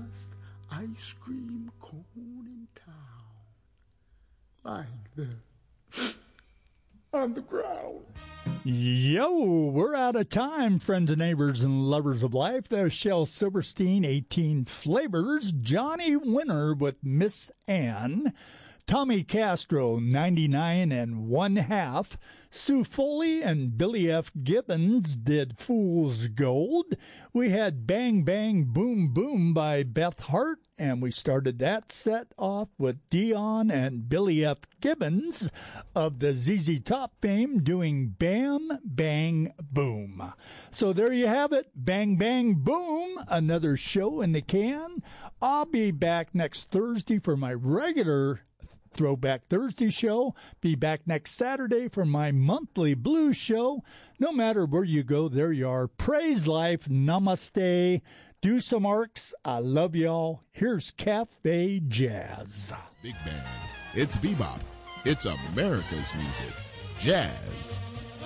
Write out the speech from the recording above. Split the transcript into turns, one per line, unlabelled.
last ice cream cone in town. Lying there on the ground.
Yo, we're out of time, friends and neighbors and lovers of life. There's Shel Silverstein, 18 Flavors, Johnny Winter with Miss Ann, Tommy Castro, 99 1/2, Sue Foley and Billy F. Gibbons did Fool's Gold. We had Bang Bang Boom Boom by Beth Hart, and we started that set off with Dion and Billy F. Gibbons of the ZZ Top fame doing Bam Bang Boom. So there you have it, Bang Bang Boom, another show in the can. I'll be back next Thursday for my regular Throwback Thursday show. Be back next Saturday for my monthly blues show. No matter where you go, there you are. Praise life. Namaste. Do some arcs. I love y'all. Here's Cafe Jazz.
Big band. It's bebop. It's America's music. Jazz.